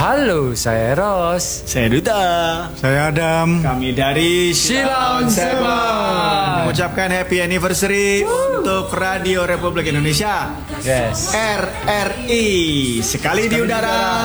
Halo, saya Eros. Saya Duta. Saya Adam. Kami dari Silang Seven. mengucapkan happy anniversary untuk Radio Republik Indonesia. Yes. RRI. Sekali di udara.